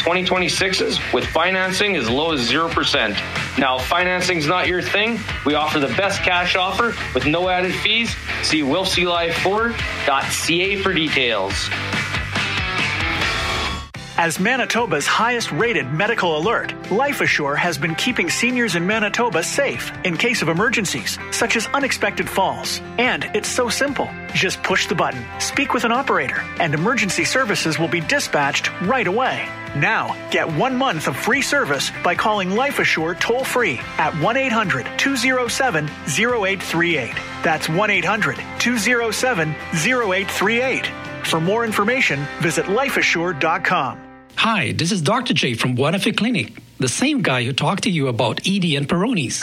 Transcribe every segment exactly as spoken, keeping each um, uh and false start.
twenty twenty-sixes with financing as low as zero percent. Now, if financing's not your thing, we offer the best cash offer with no added fees. See Wilfsey Life Ford dot C A for details. As Manitoba's highest-rated medical alert, LifeAssure has been keeping seniors in Manitoba safe in case of emergencies, such as unexpected falls. And it's so simple. Just push the button, speak with an operator, and emergency services will be dispatched right away. Now, get one month of free service by calling LifeAssure toll-free at one eight hundred two oh seven oh eight three eight. That's one eight hundred two oh seven oh eight three eight. For more information, visit life assure dot com. Hi, this is Doctor J from Buenafe Clinic, the same guy who talked to you about Edie and Peyronie's.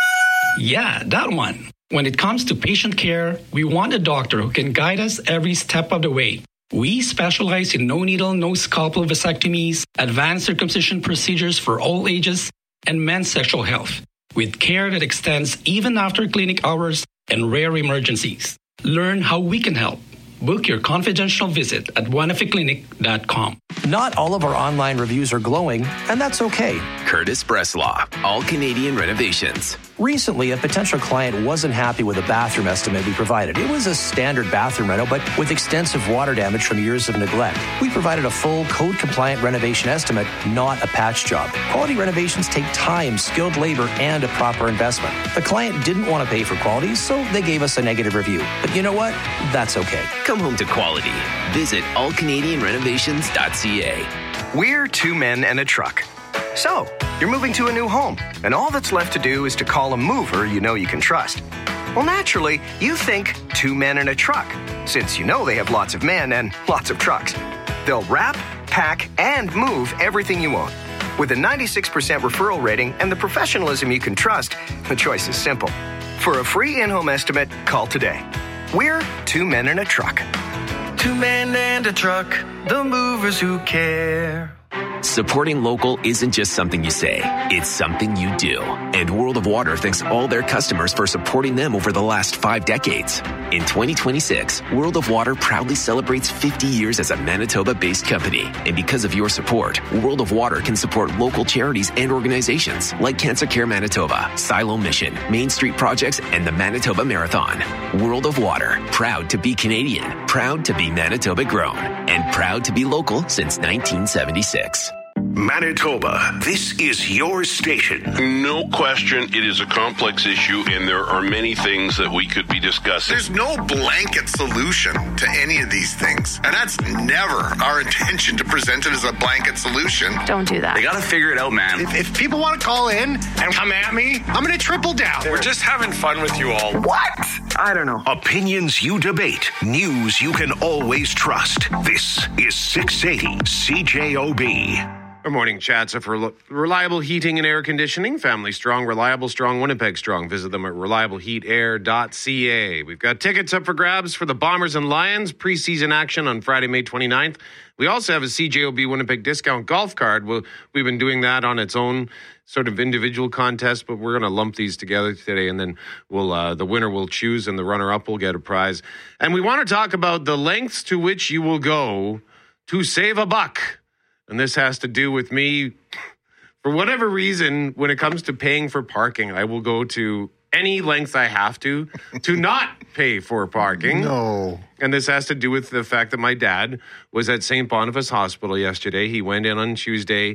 Yeah, that one. When it comes to patient care, we want a doctor who can guide us every step of the way. We specialize in no-needle, no-scalpel vasectomies, advanced circumcision procedures for all ages, and men's sexual health, with care that extends even after clinic hours and rare emergencies. Learn how we can help. Book your confidential visit at buenafe clinic dot com. Not all of our online reviews are glowing, and that's okay. Curtis Breslaw, All Canadian Renovations. Recently, a potential client wasn't happy with the bathroom estimate we provided. It was a standard bathroom reno, but with extensive water damage from years of neglect. We provided a full code-compliant renovation estimate, not a patch job. Quality renovations take time, skilled labor, and a proper investment. The client didn't want to pay for quality, so they gave us a negative review. But you know what? That's okay. Come home to quality. Visit all canadian renovations dot c a. We're two men and a truck. So, you're moving to a new home, and all that's left to do is to call a mover you know you can trust. Well, naturally, you think two men and a truck, since you know they have lots of men and lots of trucks. They'll wrap, pack, and move everything you own. With a ninety-six percent referral rating and the professionalism you can trust, the choice is simple. For a free in-home estimate, call today. We're two men and a truck. Two men and a truck, the movers who care. Supporting local isn't just something you say, it's something you do. And World of Water thanks all their customers for supporting them over the last five decades. In twenty twenty-six, World of Water proudly celebrates fifty years as a Manitoba-based company. And because of your support, World of Water can support local charities and organizations like Cancer Care Manitoba, Silo Mission, Main Street Projects, and the Manitoba Marathon. World of Water, proud to be Canadian, proud to be Manitoba grown, and proud to be local since nineteen seventy-six. Manitoba, this is your station. No question, it is a complex issue, and there are many things that we could be discussing. There's no blanket solution to any of these things, and that's never our intention to present it as a blanket solution. Don't do that. They got to figure it out, man. If, if people want to call in and come at me, I'm going to triple down. We're just having fun with you all. What? I don't know. Opinions you debate, news you can always trust. This is six eighty C J O B. Good morning, Chatsa, for reliable heating and air conditioning. Family strong, reliable strong, Winnipeg strong. Visit them at reliable heat air dot c a. We've got tickets up for grabs for the Bombers and Lions preseason action on Friday, May twenty-ninth. We also have a C J O B Winnipeg discount golf card. We'll, we've been doing that on its own sort of individual contest, but we're going to lump these together today, and then we'll uh, the winner will choose, and the runner-up will get a prize. And we want to talk about the lengths to which you will go to save a buck. And this has to do with me, for whatever reason, when it comes to paying for parking, I will go to any length I have to, to not pay for parking. No. And this has to do with the fact that my dad was at Saint Boniface Hospital yesterday. He went in on Tuesday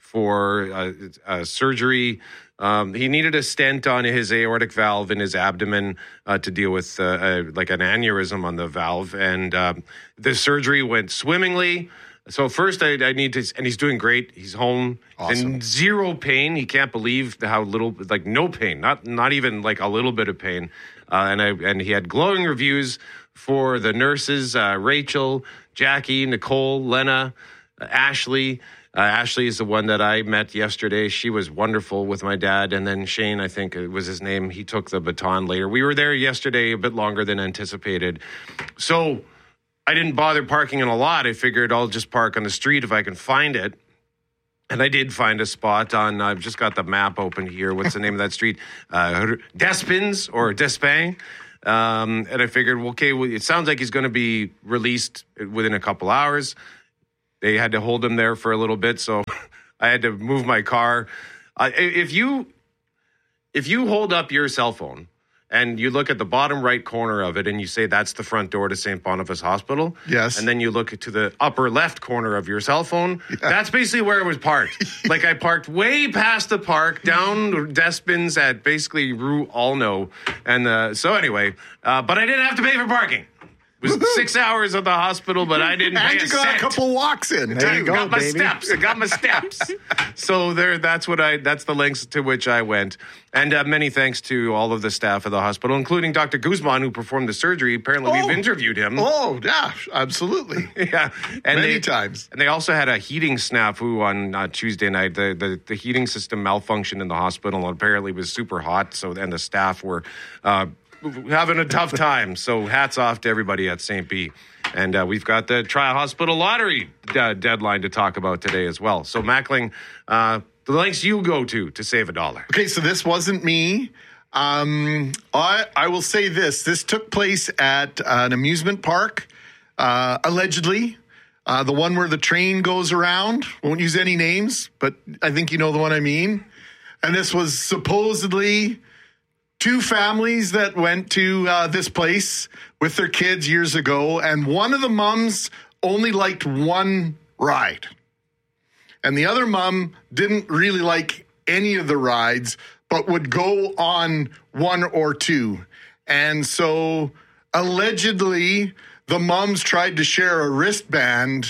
for uh, a surgery. Um, he needed a stent on his aortic valve in his abdomen uh, to deal with uh, a, like an aneurysm on the valve. And um, the surgery went swimmingly. So first I, I need to, and he's doing great. He's home awesome. in zero pain. He can't believe how little, like no pain, not not even like a little bit of pain. Uh, and I and he had glowing reviews for the nurses, uh, Rachel, Jackie, Nicole, Lena, uh, Ashley. Uh, Ashley is the one that I met yesterday. She was wonderful with my dad. And then Shane, I think it was his name. He took the baton later. We were there yesterday a bit longer than anticipated. So I didn't bother parking in a lot. I figured I'll just park on the street if I can find it. And I did find a spot on, I've just got the map open here. What's the name of that street? Uh, Despins or Despin. Um, and I figured, well, okay, well, it sounds like he's going to be released within a couple hours. they had to hold him there for a little bit, so I had to move my car. Uh, if you if you hold up your cell phone and you look at the bottom right corner of it and you say that's the front door to Saint Boniface Hospital. Yes. And then you look to the upper left corner of your cell phone. Yeah. That's basically where it was parked. Like I parked way past the park, down Despins at basically Rue Alno. And uh, so anyway, uh, but I didn't have to pay for parking. It was six hours at the hospital, but I didn't pay and a you got cent. a couple walks in. There I you go, got my baby. steps. I got my steps. So there, that's what I. That's the lengths to which I went. And uh, many thanks to all of the staff of the hospital, including Doctor Guzman, who performed the surgery. Apparently, oh. we've interviewed him. Oh, yeah, absolutely. yeah, and many they, times. And they also had a heating snafu on uh, Tuesday night. The, the the heating system malfunctioned in the hospital, and apparently it was super hot. So and the staff were. Uh, having a tough time. So hats off to everybody at Saint B. And uh, we've got the Tri-Hospital Lottery uh, deadline to talk about today as well. So Mackling, uh, the lengths you go to to save a dollar. Okay, so this wasn't me. Um, I, I will say this. This took place at an amusement park, uh, allegedly. Uh, the one where the train goes around. Won't use any names, but I think you know the one I mean. And this was supposedly two families that went to uh, this place with their kids years ago, and one of the mums only liked one ride. And the other mum didn't really like any of the rides, but would go on one or two. And so allegedly, the mums tried to share a wristband,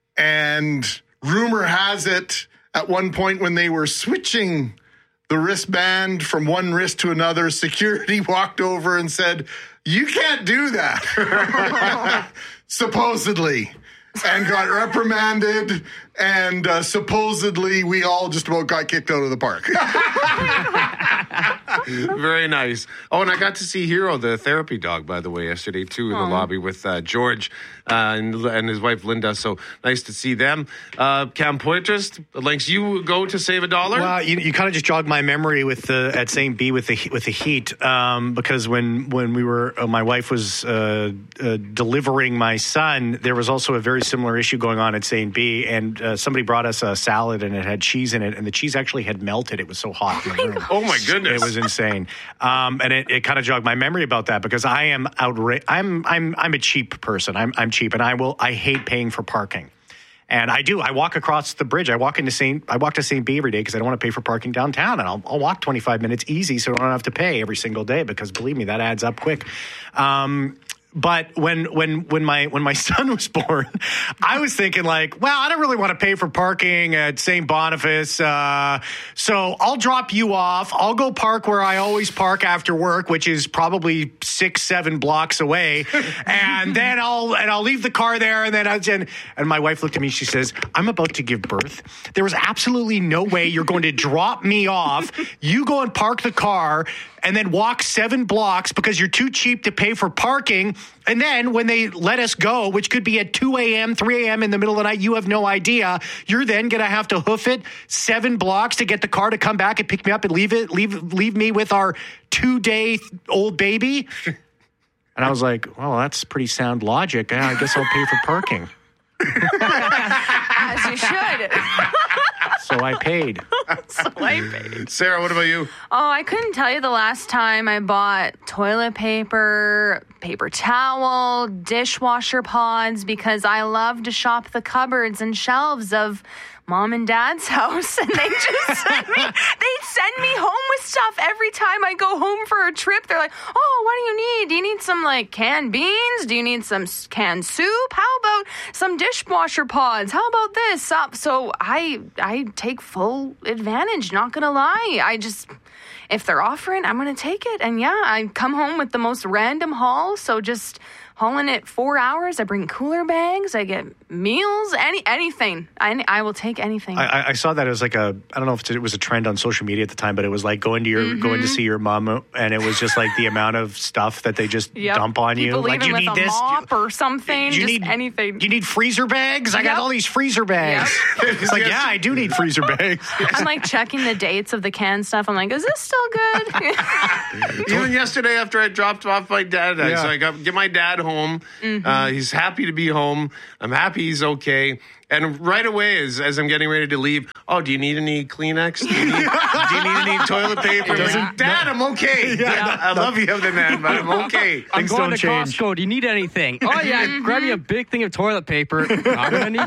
and rumor has it at one point when they were switching the wristband from one wrist to another, security walked over and said, "You can't do that," supposedly, and got reprimanded, and uh, supposedly we all just about got kicked out of the park. Very nice. Oh, and I got to see Hero, the therapy dog, by the way, yesterday, too, in Aww. the lobby with uh, George uh, and, and his wife, Linda. So nice to see them. Uh, Cam Poitras, the lengths you go to save a dollar? Well, you, you kind of just jogged my memory with the at Saint B with the with the heat, um, because when when we were, uh, my wife was uh, uh, delivering my son, there was also a very similar issue going on at Saint B, and uh, somebody brought us a salad and it had cheese in it, and the cheese actually had melted. It was so hot in the room. Oh my goodness! It was insane, um, and it, it kind of jogged my memory about that because I am outra- I'm I'm I'm a cheap person. I'm I'm cheap, and I will I hate paying for parking. And I do. I walk across the bridge. I walk into Saint I walk to Saint B every day because I don't want to pay for parking downtown. And I'll, I'll walk twenty-five minutes easy so I don't have to pay every single day because, believe me, that adds up quick. Um, but when when when my when my son was born, I was thinking like, well, I don't really want to pay for parking at Saint Boniface. Uh, so I'll drop you off. I'll go park where I always park after work, which is probably six, seven blocks away. And then I'll and I'll leave the car there. And then I and, and my wife looked at me. She says, "I'm about to give birth. There was absolutely no way you're going to drop me off. You go and park the car and then walk seven blocks because you're too cheap to pay for parking. And then when they let us go, which could be at two a.m., three a.m. in the middle of the night, you have no idea. You're then going to have to hoof it seven blocks to get the car to come back and pick me up and leave it, leave, leave me with our two-day-old baby." And I was like, well, that's pretty sound logic. Yeah, I guess I'll pay for parking. As you should. So I paid. So I paid. Sarah, what about you? Oh, I couldn't tell you the last time I bought toilet paper, paper towel, dishwasher pods, because I love to shop the cupboards and shelves of Mom and Dad's house, and they just send me, they send me home with stuff every time I go home for a trip. They're like, "Oh, what do you need? Do you need some like canned beans? Do you need some canned soup? How about some dishwasher pods? How about this?" So I I take full advantage, not gonna lie. I just, if they're offering, I'm gonna take it. And yeah, I come home with the most random haul, so just hauling it four hours. I bring cooler bags. I get meals, any anything. I, I will take anything. I, I saw that as like a, I don't know if it was a trend on social media at the time, but it was like going to your Mm-hmm. going to see your mom, and it was just like the amount of stuff that they just Yep. dump on you. People Like, leaving you with need a this. mop or something. You Just need anything. You need freezer bags. I Yep. got all these freezer bags. It's like, yeah, I do need freezer bags. I'm like checking the dates of the canned stuff. I'm like, is this still good? Even yesterday after I dropped off my dad, I, Yeah. so I got get my dad home. Mhm. Uh, he's happy to be home. I'm happy he's okay. And right away, as, as I'm getting ready to leave, oh, do you need any Kleenex? Do you need, do you need any toilet paper? Like, Dad, I'm okay. Yeah, I love you, other man, but I'm okay. I'm Things going don't to change. Costco. Do you need anything? Oh, yeah, grab me a big thing of toilet paper. I'm going to need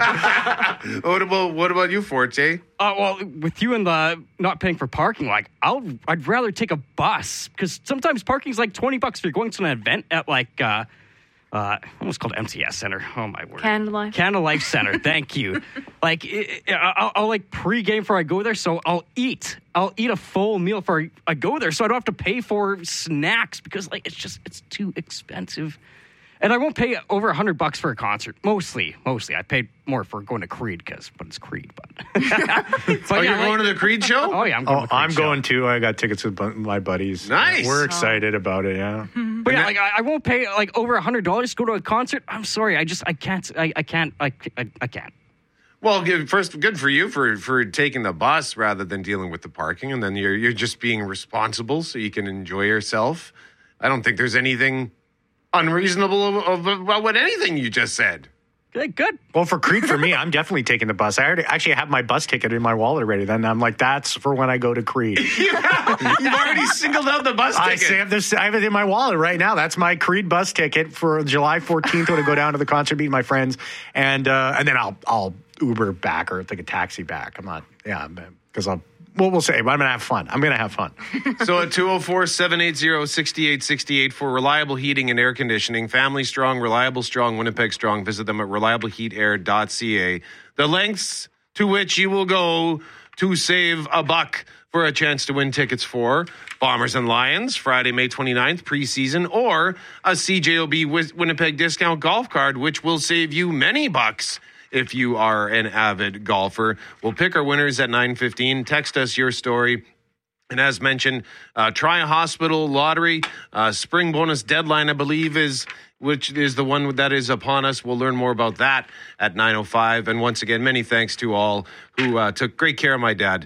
that. what about what about you, Forte? Uh, well, with you and the not paying for parking, like, I'll, I'd rather take a bus because sometimes parking's like twenty bucks if you're going to an event at like, uh, uh, almost called M C S Center. Oh, my word. Candle Life. Candle Life Center. Thank you. Like, it, it, I'll, I'll like pregame before I go there, so I'll eat. I'll eat a full meal before I go there, so I don't have to pay for snacks because, like, it's just, it's too expensive. And I won't pay over a hundred bucks for a concert. Mostly, mostly. I paid more for going to Creed because, but it's Creed. But, but oh, yeah, you're like, going to the Creed show? Oh yeah, I'm going. Oh, to the Creed I'm show. going too. I got tickets with bu- my buddies. Nice. We're excited about it. Yeah. But yeah, like I, I won't pay like over a hundred dollars to go to a concert. I'm sorry, I just I can't. I, I can't. I, I, I can't. Well, good, first, good for you for, for taking the bus rather than dealing with the parking, and then you're you're just being responsible so you can enjoy yourself. I don't think there's anything unreasonable of, of, about what anything you just said. Good, good. Well, for Creed, for me, I'm definitely taking the bus. I already actually have my bus ticket in my wallet already. Then I'm like, that's for when I go to Creed. You've already singled out the bus I ticket. say I have, this, I have it in my wallet right now. That's my Creed bus ticket for July fourteenth when I go down to the concert, meet my friends, and uh, and then I'll I'll Uber back or take a taxi back. I'm not, yeah, because I'll. Well, we'll say, but I'm going to have fun. I'm going to have fun. So at two oh four, seven eight zero, six eight six eight for reliable heating and air conditioning, family strong, reliable strong, Winnipeg strong. Visit them at reliable heat air dot c a. The lengths to which you will go to save a buck for a chance to win tickets for Bombers and Lions, Friday, May twenty-ninth, preseason, or a C J O B Winnipeg discount golf card, which will save you many bucks. If you are an avid golfer, we'll pick our winners at nine fifteen. Text us your story. And as mentioned, uh, Try a Hospital Lottery, uh, spring bonus deadline, I believe, is which is the one that is upon us. We'll learn more about that at nine oh five. And once again, many thanks to all who uh, took great care of my dad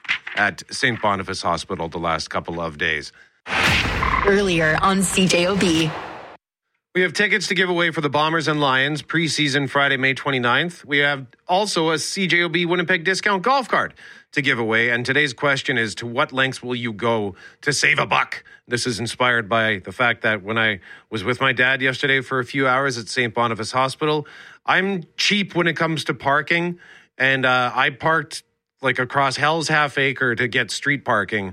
at Saint Boniface Hospital the last couple of days. Earlier on C J O B. We have tickets to give away for the Bombers and Lions preseason Friday, May twenty-ninth. We have also a C J O B Winnipeg discount golf card to give away. And today's question is, to what lengths will you go to save a buck? This is inspired by the fact that when I was with my dad yesterday for a few hours at Saint Boniface Hospital, I'm cheap when it comes to parking. And uh, I parked like across Hell's Half Acre to get street parking.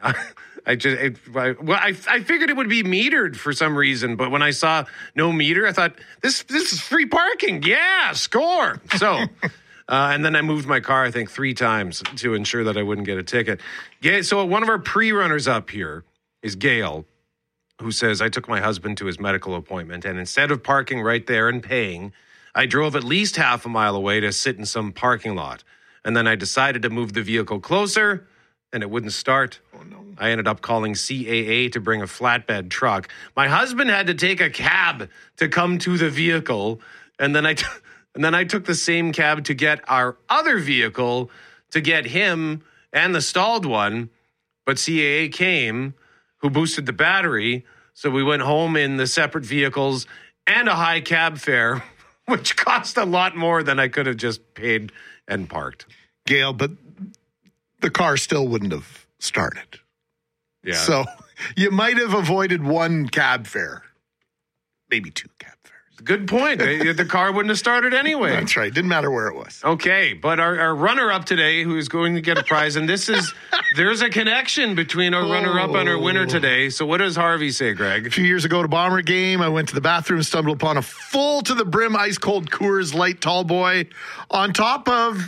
I just, it, I, well, I, I figured it would be metered for some reason, but when I saw no meter, I thought, this, this is free parking. Yeah, score. So, uh, and then I moved my car, I think, three times to ensure that I wouldn't get a ticket. Yeah, so one of our pre-runners up here is Gail, who says, I took my husband to his medical appointment, and instead of parking right there and paying, I drove at least half a mile away to sit in some parking lot. And then I decided to move the vehicle closer, and it wouldn't start. Oh, no. I ended up calling C A A to bring a flatbed truck. My husband had to take a cab to come to the vehicle, and then I t- and then I took the same cab to get our other vehicle to get him and the stalled one. But C A A came, who boosted the battery, so we went home in the separate vehicles and a high cab fare, which cost a lot more than I could have just paid and parked. Gail, but the car still wouldn't have started. Yeah. So you might have avoided one cab fare, maybe two cab fares. Good point. The car wouldn't have started anyway. That's right. Didn't matter where it was. Okay, but our, our runner-up today, who is going to get a prize, and this is, there's a connection between our runner-up and our winner today. So what does Harvey say, Greg? A few years ago at a Bomber game, I went to the bathroom, stumbled upon a full to the brim ice-cold Coors Light tall boy on top of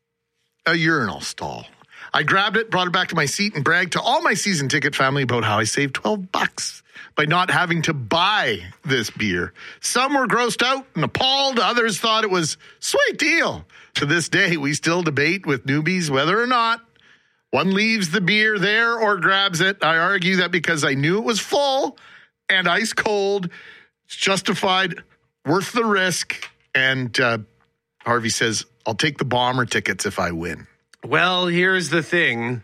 a urinal stall. I grabbed it, brought it back to my seat, and bragged to all my season ticket family about how I saved twelve bucks by not having to buy this beer. Some were grossed out and appalled. Others thought it was sweet deal. To this day, we still debate with newbies whether or not one leaves the beer there or grabs it. I argue that because I knew it was full and ice cold, it's justified, worth the risk. And uh, Harvey says, I'll take the Bomber tickets if I win. Well, here's the thing.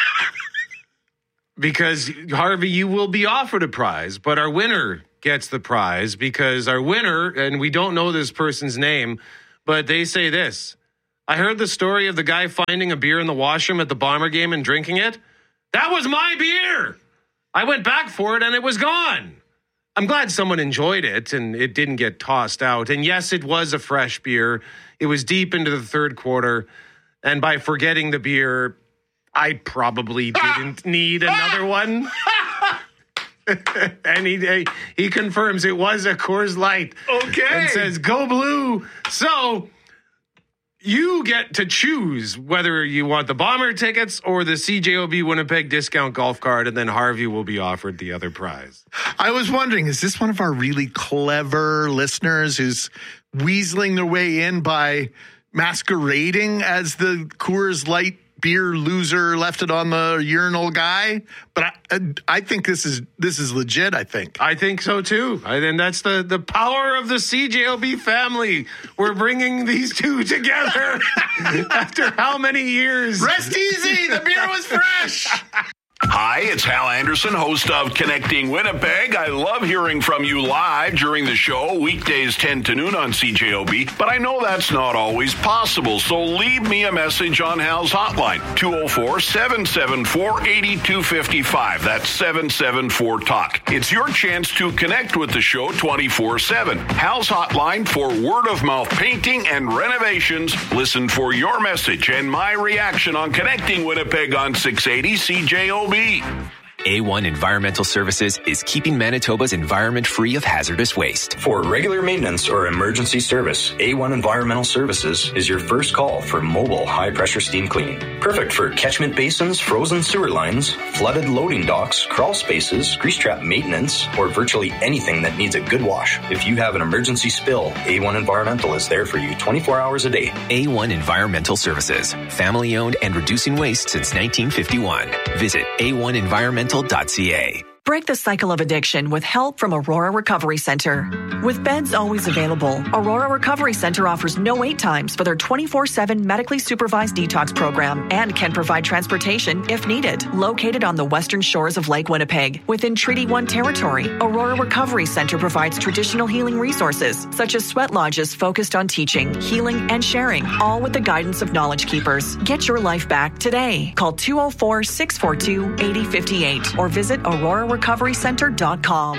Because, Harvey, you will be offered a prize, but our winner gets the prize because our winner, and we don't know this person's name, but they say this. I heard the story of the guy finding a beer in the washroom at the Bomber game and drinking it. That was my beer. I went back for it and it was gone. I'm glad someone enjoyed it and it didn't get tossed out. And yes, it was a fresh beer. It was deep into the third quarter. And by forgetting the beer, I probably didn't need another one. And he he confirms it was a Coors Light. Okay. And says, go blue. So you get to choose whether you want the Bomber tickets or the C J O B Winnipeg discount golf card, and then Harvey will be offered the other prize. I was wondering, is this one of our really clever listeners who's weaseling their way in by masquerading as the Coors Light beer loser, left it on the urinal guy? But I, I think this is this is legit, I think. I think so, too. I, and that's the, the power of the C J O B family. We're bringing these two together after how many years? Rest easy. The beer was fresh. Hi, it's Hal Anderson, host of Connecting Winnipeg. I love hearing from you live during the show, weekdays ten to noon on C J O B, but I know that's not always possible, so leave me a message on Hal's hotline, two oh four, seven seven four, eight two five five. That's seven seven four talk. It's your chance to connect with the show twenty-four seven. Hal's hotline for word-of-mouth painting and renovations. Listen for your message and my reaction on Connecting Winnipeg on six eighty C J O B. A one Environmental Services is keeping Manitoba's environment free of hazardous waste. For regular maintenance or emergency service, A one Environmental Services is your first call for mobile high-pressure steam cleaning. Perfect for catchment basins, frozen sewer lines, flooded loading docks, crawl spaces, grease trap maintenance, or virtually anything that needs a good wash. If you have an emergency spill, A one Environmental is there for you twenty-four hours a day. A one Environmental Services, family-owned and reducing waste since nineteen fifty-one. Visit a one environmental dot c a. Break the cycle of addiction with help from Aurora Recovery Center. With beds always available, Aurora Recovery Center offers no wait times for their twenty-four seven medically supervised detox program and can provide transportation if needed. Located on the western shores of Lake Winnipeg, within Treaty one territory, Aurora Recovery Center provides traditional healing resources such as sweat lodges focused on teaching, healing, and sharing, all with the guidance of Knowledge Keepers. Get your life back today. Call two oh four, six four two, eight oh five eight or visit aurora recovery center dot com.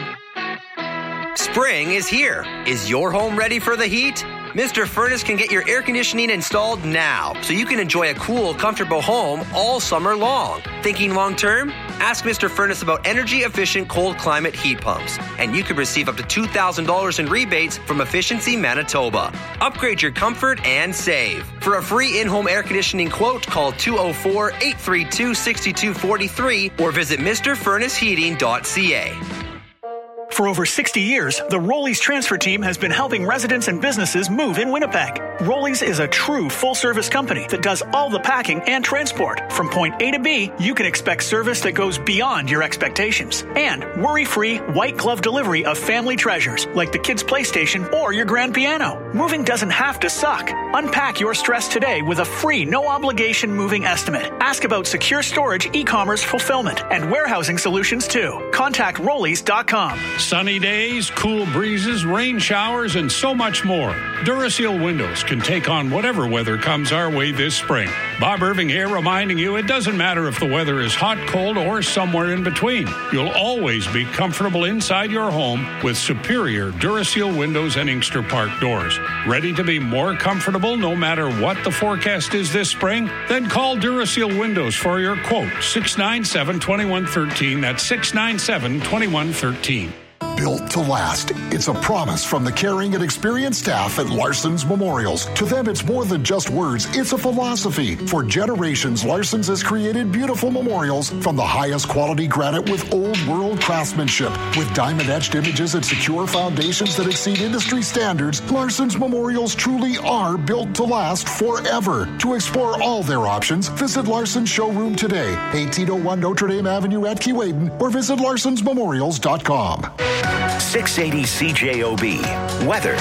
Spring is here. Is your home ready for the heat? Mister Furnace can get your air conditioning installed now, so you can enjoy a cool, comfortable home all summer long. Thinking long term? Ask Mister Furnace about energy-efficient cold climate heat pumps, and you could receive up to two thousand dollars in rebates from Efficiency Manitoba. Upgrade your comfort and save. For a free in-home air conditioning quote, call two oh four, eight three two, six two four three or visit Mr Furnace Heating dot c a. For over sixty years, the Rollies transfer team has been helping residents and businesses move in Winnipeg. Rollies is a true full-service company that does all the packing and transport. From point A to B, you can expect service that goes beyond your expectations. And worry-free, white-glove delivery of family treasures like the kids' PlayStation or your grand piano. Moving doesn't have to suck. Unpack your stress today with a free, no-obligation moving estimate. Ask about secure storage, e-commerce fulfillment, and warehousing solutions too. Contact rollies dot com. Sunny days, cool breezes, rain showers, and so much more. Duraseal Windows can take on whatever weather comes our way this spring. Bob Irving here reminding you it doesn't matter if the weather is hot, cold, or somewhere in between. You'll always be comfortable inside your home with superior Duraseal windows and Inkster Park doors. Ready to be more comfortable no matter what the forecast is this spring? Then call Duraseal Windows for your quote, six nine seven, two one one three. That's six nine seven, two one one three. Built to last. It's a promise from the caring and experienced staff at Larson's Memorials. To them, it's more than just words. It's a philosophy. For generations, Larson's has created beautiful memorials from the highest quality granite with old world craftsmanship. With diamond-etched images and secure foundations that exceed industry standards, Larson's Memorials truly are built to last forever. To explore all their options, visit Larson's showroom today, eighteen oh one Notre Dame Avenue at Keewaydin, or visit larsons memorials dot com. six eighty C J O B. Weather.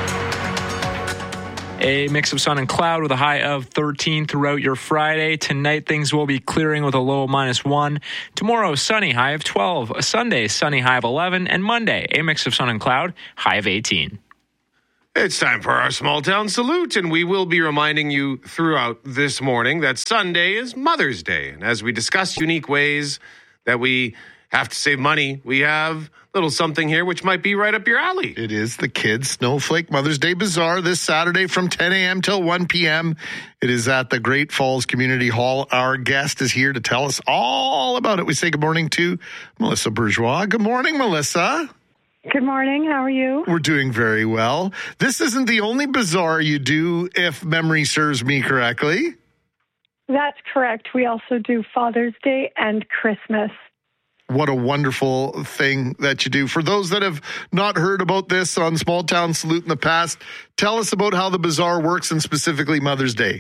A mix of sun and cloud with a high of thirteen throughout your Friday. Tonight, things will be clearing with a low of minus one. Tomorrow, sunny, high of twelve. Sunday, sunny, high of eleven. And Monday, a mix of sun and cloud, high of eighteen. It's time for our small town salute, and we will be reminding you throughout this morning that Sunday is Mother's Day. And as we discuss unique ways that we have to save money, we have a little something here which might be right up your alley. It is the Kids Snowflake Mother's Day Bazaar this Saturday from ten a.m. till one p.m. It is at the Great Falls Community Hall. Our guest is here to tell us all about it. We say good morning to Melissa Bourgeois. Good morning, Melissa. Good morning. How are you? We're doing very well. This isn't the only bazaar you do, if memory serves me correctly. That's correct. We also do Father's Day and Christmas. What a wonderful thing that you do. For those that have not heard about this on Small Town Salute in the past, tell us about how the bazaar works and specifically Mother's Day.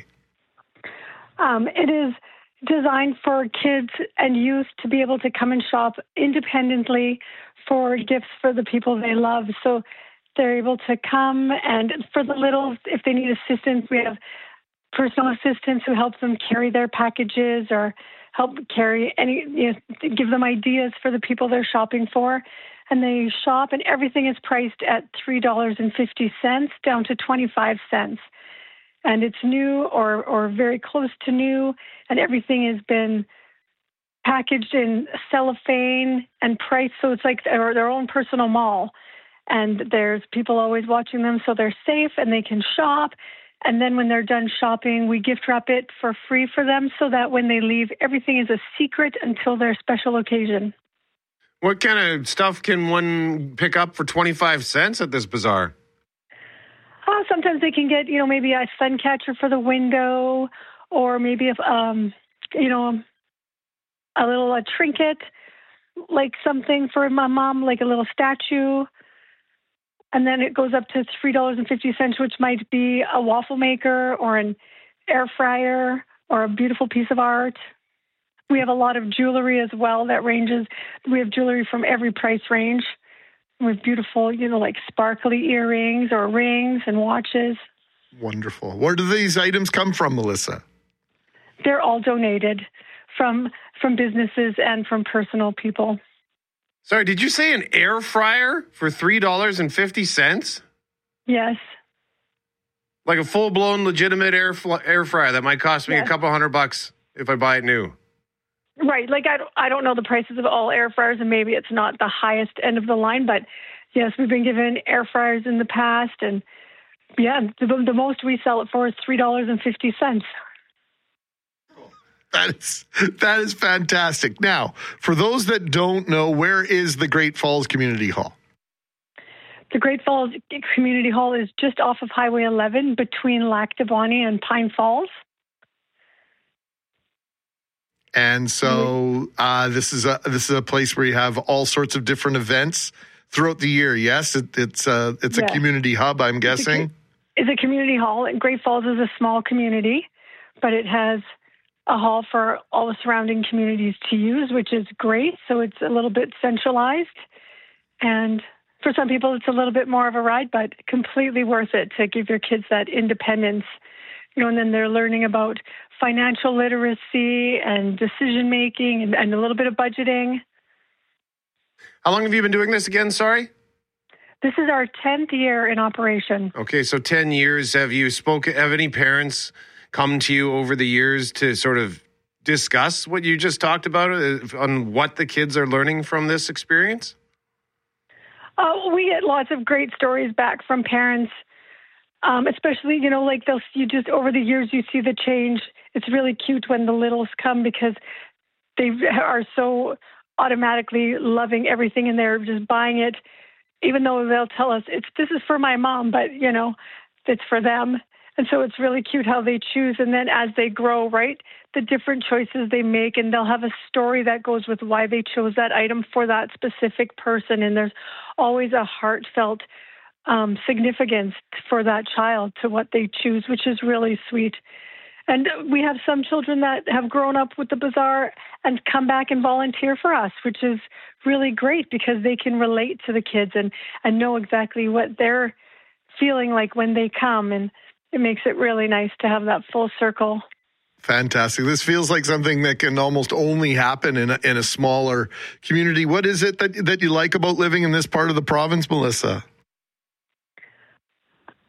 Um, it is designed for kids and youth to be able to come and shop independently for gifts for the people they love. So they're able to come, and for the littles, if they need assistance, we have personal assistants who help them carry their packages or help carry any, you know, give them ideas for the people they're shopping for. And they shop, and everything is priced at three dollars and fifty cents down to twenty-five cents. And it's new or, or very close to new, and everything has been packaged in cellophane and priced, so it's like their, their own personal mall. And there's people always watching them, so they're safe and they can shop. And then when they're done shopping, we gift wrap it for free for them so that when they leave, everything is a secret until their special occasion. What kind of stuff can one pick up for twenty-five cents at this bazaar? Uh, sometimes they can get, you know, maybe a sun catcher for the window, or maybe, if, um, you know, a little a trinket, like something for my mom, like a little statue. And then it goes up to three dollars and fifty cents, which might be a waffle maker or an air fryer or a beautiful piece of art. We have a lot of jewelry as well that ranges. We have jewelry from every price range. We have beautiful, you know, like sparkly earrings or rings and watches. Wonderful. Where do these items come from, Melissa? They're all donated from from businesses and from personal people. Sorry, did you say an air fryer for three dollars and fifty cents? Yes. Like a full-blown legitimate air fl- air fryer that might cost me yes. a couple hundred bucks if I buy it new. Right. Like I don't, I don't know the prices of all air fryers, and maybe it's not the highest end of the line, but yes, we've been given air fryers in the past, and yeah, the, the most we sell it for is three dollars and fifty cents. That is, that is fantastic. Now, for those that don't know, where is the Great Falls Community Hall? The Great Falls Community Hall is just off of Highway eleven between Lac Du Bonnet and Pine Falls. And so uh, this is a this is a place where you have all sorts of different events throughout the year. Yes, it, it's a it's yeah. a community hub, I'm guessing. It's a, it's a community hall. Great Falls is a small community, but it has a hall for all the surrounding communities to use, which is great. So it's a little bit centralized. And for some people, it's a little bit more of a ride, but completely worth it to give your kids that independence. You know, and then they're learning about financial literacy and decision-making and, and a little bit of budgeting. How long have you been doing this again? Sorry? This is our tenth year in operation. Okay, so ten years. Have you spoken, have any parents come to you over the years to sort of discuss what you just talked about uh, on what the kids are learning from this experience? Uh, we get lots of great stories back from parents, um, especially, you know, like they'll you just over the years you see the change. It's really cute when the littles come because they are so automatically loving everything and they're just buying it, even though they'll tell us it's this is for my mom, but you know, it's for them. And so it's really cute how they choose. And then as they grow, right, the different choices they make, and they'll have a story that goes with why they chose that item for that specific person. And there's always a heartfelt um, significance for that child to what they choose, which is really sweet. And we have some children that have grown up with the bazaar and come back and volunteer for us, which is really great because they can relate to the kids and, and know exactly what they're feeling like when they come. And it makes it really nice to have that full circle. Fantastic. This feels like something that can almost only happen in a, in a smaller community. What is it that, that you like about living in this part of the province, Melissa?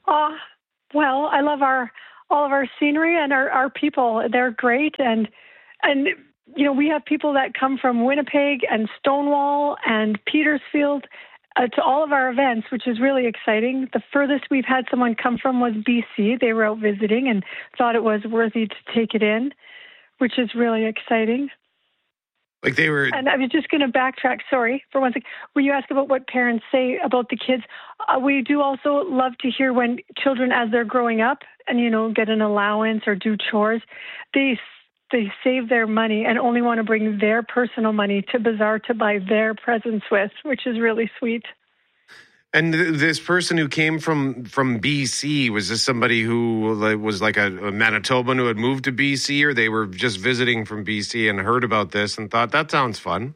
Uh, well, I love our all of our scenery and our, our people. They're great. And, and, you know, we have people that come from Winnipeg and Stonewall and Petersfield uh, to all of our events, which is really exciting. The furthest we've had someone come from was B C. They were out visiting and thought it was worthy to take it in, which is really exciting. Like they were... And I was just going to backtrack, sorry, for one second. When you ask about what parents say about the kids, uh, we do also love to hear when children, as they're growing up and, you know, get an allowance or do chores, they they save their money and only want to bring their personal money to Bazaar to buy their presents with, which is really sweet. And th- this person who came from, from B C, was this somebody who like, was like a, a Manitoban who had moved to B C, or they were just visiting from B C and heard about this and thought, that sounds fun?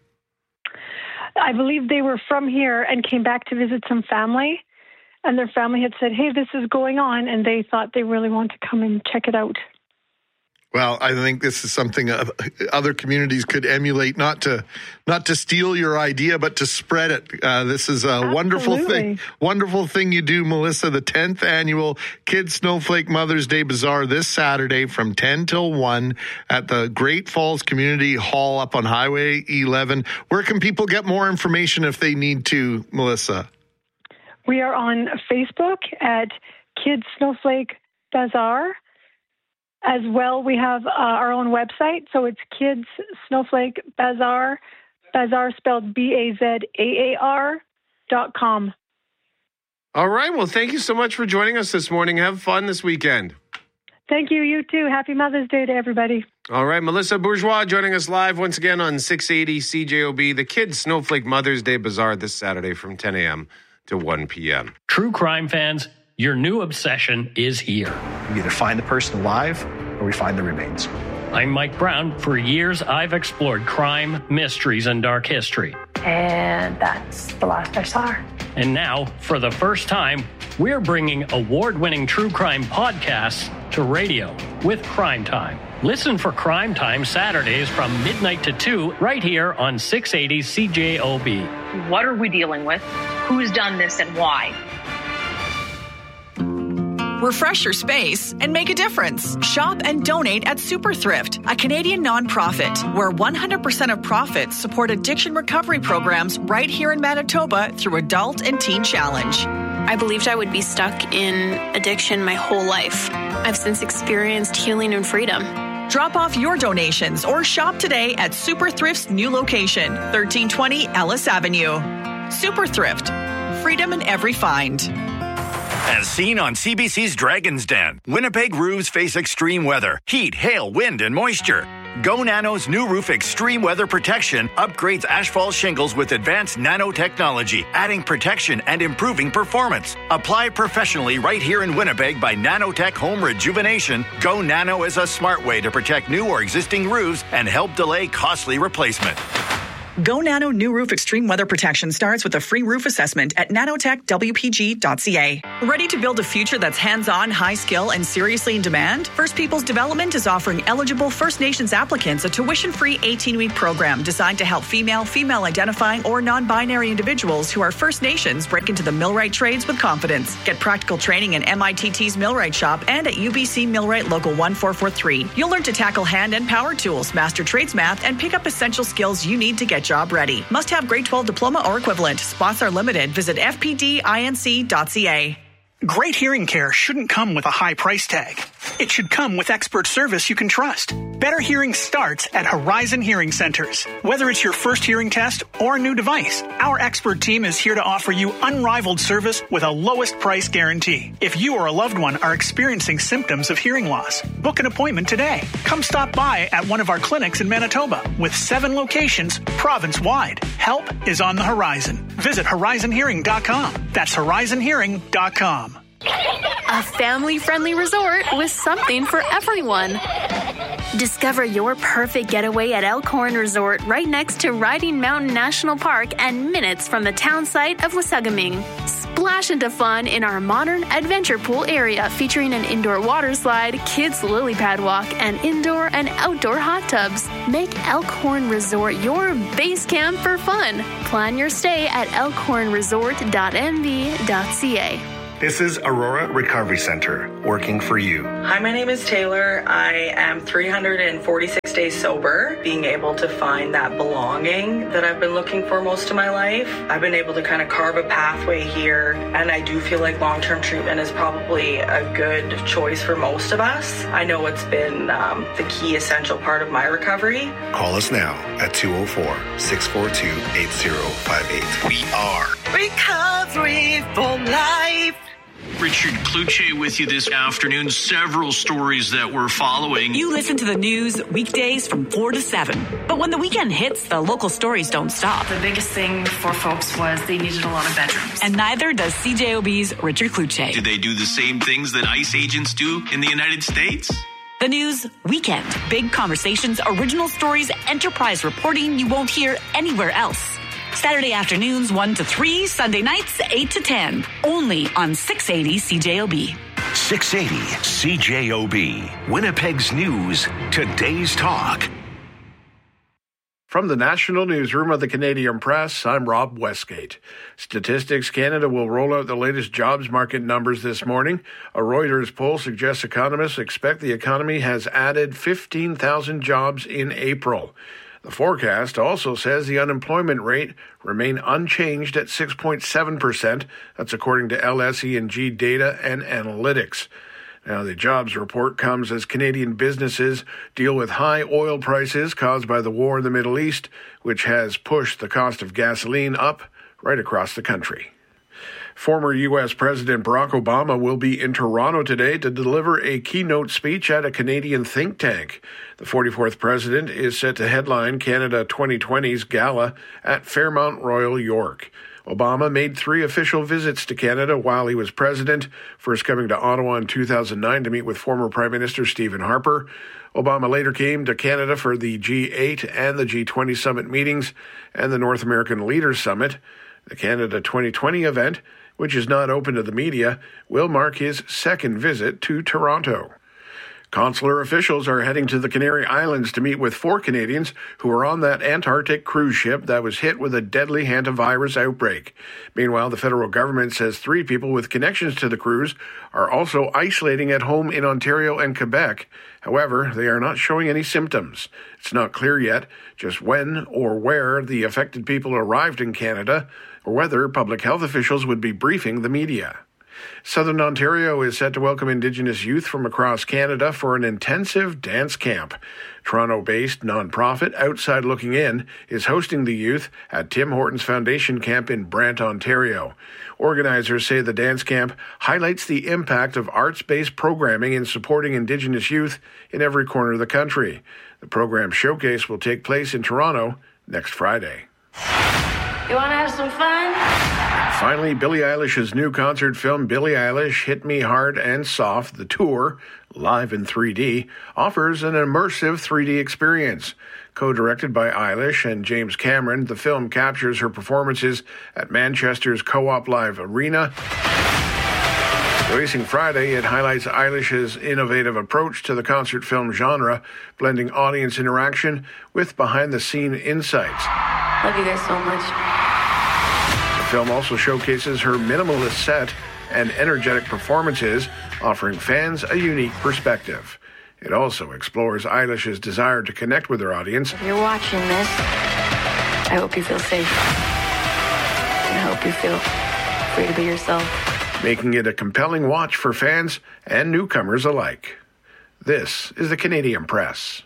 I believe they were from here and came back to visit some family, and their family had said, hey, this is going on, and they thought they really want to come and check it out. Well, I think this is something other communities could emulate, not to not to steal your idea, but to spread it. Uh, this is a Absolutely. wonderful thing, wonderful thing you do, Melissa. The tenth annual Kids Snowflake Mother's Day Bazaar this Saturday from ten till one at the Great Falls Community Hall up on Highway eleven. Where can people get more information if they need to, Melissa? We are on Facebook at Kids Snowflake Bazaar. As well, we have uh, our own website, so it's Kids Snowflake Bazaar, Bazaar spelled B A Z A A R dot com. All right. Well, thank you so much for joining us this morning. Have fun this weekend. Thank you. You too. Happy Mother's Day to everybody. All right. Melissa Bourgeois joining us live once again on six eighty C J O B, the Kids Snowflake Mother's Day Bazaar this Saturday from ten a.m. to one p.m. True crime fans, your new obsession is here. We either find the person alive or we find the remains. I'm Mike Brown. For years, I've explored crime, mysteries, and dark history. And that's the last I saw her. And now, for the first time, we're bringing award-winning true crime podcasts to radio with Crime Time. Listen for Crime Time Saturdays from midnight to two right here on six eighty C J O B. What are we dealing with? Who's done this and why? Refresh your space and make a difference. Shop and donate at Super Thrift, a Canadian nonprofit where one hundred percent of profits support addiction recovery programs right here in Manitoba through Adult and Teen Challenge. I believed I would be stuck in addiction my whole life. I've since experienced healing and freedom. Drop off your donations or shop today at Super Thrift's new location, thirteen twenty Ellis Avenue. Super Thrift, freedom in every find. As seen on C B C's Dragon's Den, Winnipeg roofs face extreme weather, heat, hail, wind, and moisture. Go Nano's new roof extreme weather protection upgrades asphalt shingles with advanced nanotechnology, adding protection and improving performance. Apply professionally right here in Winnipeg by Nanotech Home Rejuvenation. Go Nano is a smart way to protect new or existing roofs and help delay costly replacement. Go Nano New Roof Extreme Weather Protection starts with a free roof assessment at nanotech w p g dot c a. Ready to build a future that's hands-on, high-skill, and seriously in demand? First Peoples Development is offering eligible First Nations applicants a tuition-free eighteen-week program designed to help female, female-identifying, or non-binary individuals who are First Nations break into the millwright trades with confidence. Get practical training in M I T T's Millwright Shop and at U B C Millwright Local one four four three. You'll learn to tackle hand and power tools, master trades math, and pick up essential skills you need to get job ready. Must have grade twelve diploma or equivalent. Spots are limited. Visit f p d inc dot c a. Great hearing care shouldn't come with a high price tag. It should come with expert service you can trust. Better hearing starts at Horizon Hearing Centers. Whether it's your first hearing test or a new device, our expert team is here to offer you unrivaled service with a lowest price guarantee. If you or a loved one are experiencing symptoms of hearing loss, book an appointment today. Come stop by at one of our clinics in Manitoba with seven locations province-wide. Help is on the horizon. Visit horizon hearing dot com. That's horizon hearing dot com. A family-friendly resort with something for everyone. Discover your perfect getaway at Elkhorn Resort right next to Riding Mountain National Park and minutes from the town site of Wasagaming. Splash into fun in our modern adventure pool area featuring an indoor water slide, kids lily pad walk, and indoor and outdoor hot tubs. Make Elkhorn Resort your base camp for fun. Plan your stay at elkhorn resort dot m v dot c a. This is Aurora Recovery Center, working for you. Hi, my name is Taylor. I am three hundred forty-six days sober, being able to find that belonging that I've been looking for most of my life. I've been able to kind of carve a pathway here, and I do feel like long-term treatment is probably a good choice for most of us. I know it's been um, the key essential part of my recovery. Call us now at two oh four, six four two, eight oh five eight. We are Recovery for Life. Richard Kluche with you this afternoon. Several stories that we're following. You listen to the news weekdays from four to seven. But when the weekend hits, the local stories don't stop. The biggest thing for folks was they needed a lot of bedrooms. And neither does C J O B's Richard Kluche. Do they do the same things that ICE agents do in the United States? The news weekend. Big conversations, original stories, enterprise reporting you won't hear anywhere else. Saturday afternoons one to three, Sunday nights eight to ten. Only on six eighty C J O B. six eighty C J O B. Winnipeg's News. Today's Talk. From the National Newsroom of the Canadian Press, I'm Rob Westgate. Statistics Canada will roll out the latest jobs market numbers this morning. A Reuters poll suggests economists expect the economy has added fifteen thousand jobs in April. The forecast also says the unemployment rate remain unchanged at six point seven percent. That's according to L S E and G Data and Analytics. Now, the jobs report comes as Canadian businesses deal with high oil prices caused by the war in the Middle East, which has pushed the cost of gasoline up right across the country. Former U S President Barack Obama will be in Toronto today to deliver a keynote speech at a Canadian think tank. The forty-fourth president is set to headline Canada twenty twenty's gala at Fairmount Royal York. Obama made three official visits to Canada while he was president, first coming to Ottawa in two thousand nine to meet with former Prime Minister Stephen Harper. Obama later came to Canada for the G eight and the G twenty summit meetings and the North American Leaders Summit. The Canada twenty twenty event, which is not open to the media, will mark his second visit to Toronto. Consular officials are heading to the Canary Islands to meet with four Canadians who are on that Antarctic cruise ship that was hit with a deadly hantavirus outbreak. Meanwhile, the federal government says three people with connections to the cruise are also isolating at home in Ontario and Quebec. However, they are not showing any symptoms. It's not clear yet just when or where the affected people arrived in Canada, or whether public health officials would be briefing the media. Southern Ontario is set to welcome Indigenous youth from across Canada for an intensive dance camp. Toronto-based nonprofit Outside Looking In is hosting the youth at Tim Hortons Foundation Camp in Brant, Ontario. Organizers say the dance camp highlights the impact of arts-based programming in supporting Indigenous youth in every corner of the country. The program showcase will take place in Toronto next Friday. You want to have some fun? Finally, Billie Eilish's new concert film, Billie Eilish, Hit Me Hard and Soft, The Tour, live in three D, offers an immersive three D experience. Co-directed by Eilish and James Cameron, the film captures her performances at Manchester's Co-op Live Arena. Releasing Friday, it highlights Eilish's innovative approach to the concert film genre, blending audience interaction with behind-the-scene insights. Love you guys so much. The film also showcases her minimalist set and energetic performances, offering fans a unique perspective. It also explores Eilish's desire to connect with her audience. If you're watching this, I hope you feel safe. And I hope you feel free to be yourself. Making it a compelling watch for fans and newcomers alike. This is the Canadian Press.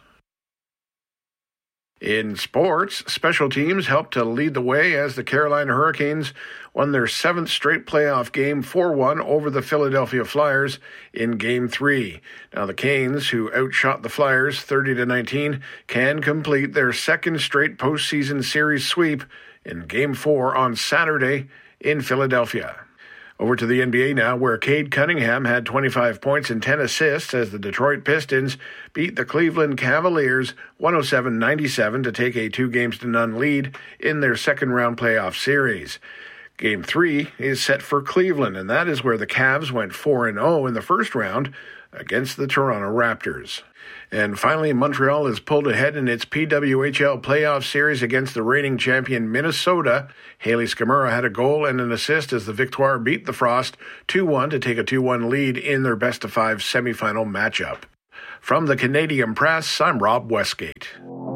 In sports, special teams helped to lead the way as the Carolina Hurricanes won their seventh straight playoff game four one over the Philadelphia Flyers in Game three. Now the Canes, who outshot the Flyers thirty to nineteen, can complete their second straight postseason series sweep in Game four on Saturday in Philadelphia. Over to the N B A now, where Cade Cunningham had twenty-five points and ten assists as the Detroit Pistons beat the Cleveland Cavaliers one oh seven ninety-seven to take a two-games-to-none lead in their second-round playoff series. Game three is set for Cleveland, and that is where the Cavs went four and oh in the first round against the Toronto Raptors. And finally, Montreal has pulled ahead in its P W H L playoff series against the reigning champion Minnesota. Haley Skamura had a goal and an assist as the Victoire beat the Frost two one to take a two one lead in their best-of-five semifinal matchup. From the Canadian Press, I'm Rob Westgate.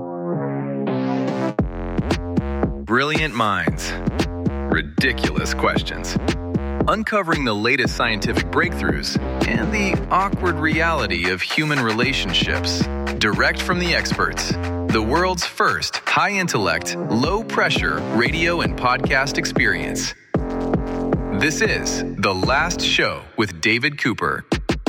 Brilliant minds. Ridiculous questions. Uncovering the latest scientific breakthroughs and the awkward reality of human relationships. Direct from the experts. The world's first high-intellect, low-pressure radio and podcast experience. This is The Last Show with David Cooper.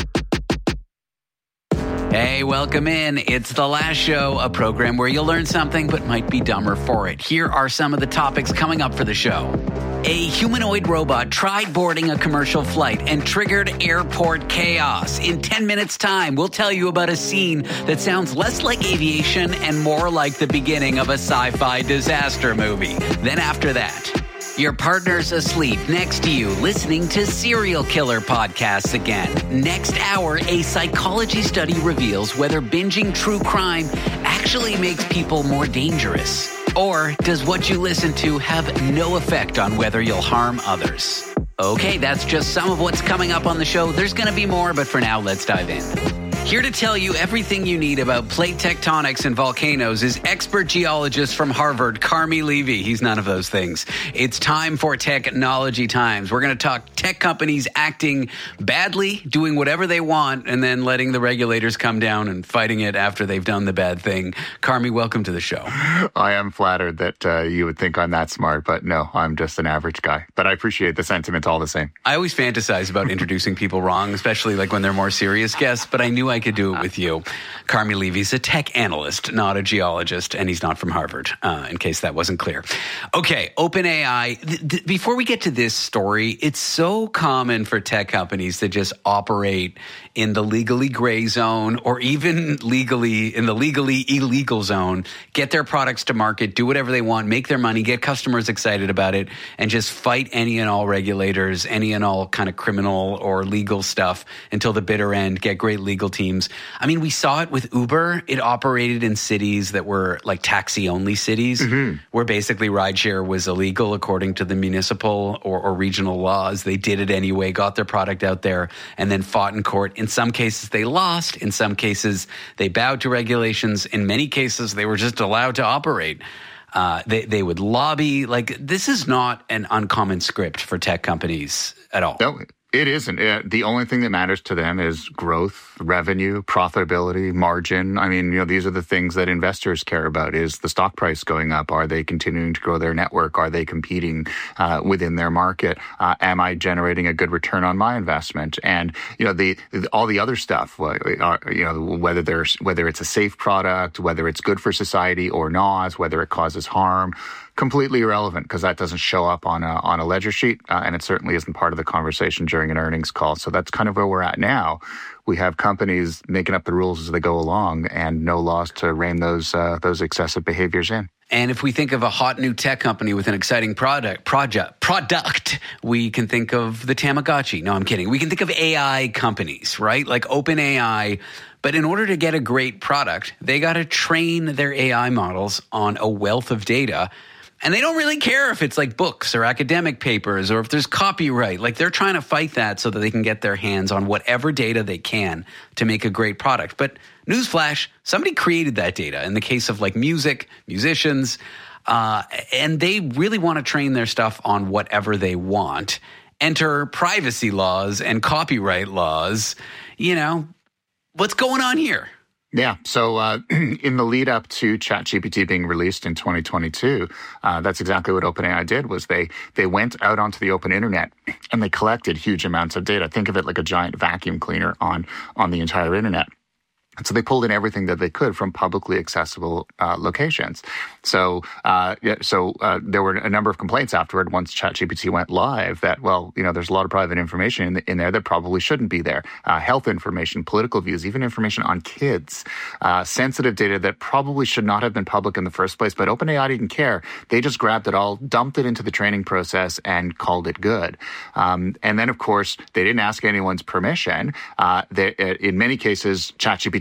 Hey, welcome in. It's The Last Show, a program where you'll learn something but might be dumber for it. Here are some of the topics coming up for the show. A humanoid robot tried boarding a commercial flight and triggered airport chaos. In ten minutes' time, we'll tell you about a scene that sounds less like aviation and more like the beginning of a sci-fi disaster movie. Then after that, your partner's asleep next to you listening to serial killer podcasts again. Next hour, a psychology study reveals whether binging true crime actually makes people more dangerous. Or does what you listen to have no effect on whether you'll harm others? Okay, that's just some of what's coming up on the show. There's going to be more, but for now, let's dive in. Here to tell you everything you need about plate tectonics and volcanoes is expert geologist from Harvard, Carmi Levy. He's none of those things. It's time for Technology Times. We're going to talk tech companies acting badly, doing whatever they want, and then letting the regulators come down and fighting it after they've done the bad thing. Carmi, welcome to the show. I am flattered that uh, you would think I'm that smart, but no, I'm just an average guy. But I appreciate the sentiment all the same. I always fantasize about introducing people wrong, especially like when they're more serious guests, but I knew I could do it with you. Carmi Levy's a tech analyst, not a geologist, and he's not from Harvard, uh, in case that wasn't clear. Okay, OpenAI. Th- th- before we get to this story, it's so common for tech companies to just operate in the legally gray zone or even legally in the legally illegal zone, get their products to market, do whatever they want, make their money, get customers excited about it, and just fight any and all regulators, any and all kind of criminal or legal stuff until the bitter end, get great legal teams. I mean, we saw it with Uber. It operated in cities that were like taxi-only cities, mm-hmm. where basically rideshare was illegal according to the municipal or, or regional laws. They did it anyway, got their product out there, and then fought in court. In some cases, they lost. In some cases, they bowed to regulations. In many cases, they were just allowed to operate. Uh, they, they would lobby. Like, this is not an uncommon script for tech companies at all. No. It isn't. The only thing that matters to them is growth, revenue, profitability, margin. I mean, you know, these are the things that investors care about. Is the stock price going up? Are they continuing to grow their network? Are they competing uh, within their market? Uh, am I generating a good return on my investment? And, you know, the, the all the other stuff, uh, you know, whether there's whether it's a safe product, whether it's good for society or not, whether it causes harm, completely irrelevant because that doesn't show up on a, on a ledger sheet, uh, and it certainly isn't part of the conversation during an earnings call. So that's kind of where we're at now. We have companies making up the rules as they go along and no laws to rein those uh, those excessive behaviors in. And if we think of a hot new tech company with an exciting product, project, product, we can think of the Tamagotchi. No, I'm kidding. We can think of A I companies, right? Like OpenAI. But in order to get a great product, they got to train their A I models on a wealth of data. And they don't really care if it's like books or academic papers or if there's copyright. Like, they're trying to fight that so that they can get their hands on whatever data they can to make a great product. But newsflash, somebody created that data in the case of like music, musicians, uh, and they really want to train their stuff on whatever they want. Enter privacy laws and copyright laws. You know, what's going on here? Yeah. So uh, in the lead up to ChatGPT being released in twenty twenty-two, uh, that's exactly what OpenAI did. Was they they went out onto the open internet and they collected huge amounts of data. Think of it like a giant vacuum cleaner on on the entire internet. And so they pulled in everything that they could from publicly accessible uh, locations. So, uh, yeah, so uh, there were a number of complaints afterward once ChatGPT went live that, well, you know, there's a lot of private information in, the, in there that probably shouldn't be there. Uh, health information, political views, even information on kids, uh, sensitive data that probably should not have been public in the first place. But OpenAI didn't care. They just grabbed it all, dumped it into the training process, and called it good. Um, and then, of course, they didn't ask anyone's permission. Uh, they, in many cases, ChatGPT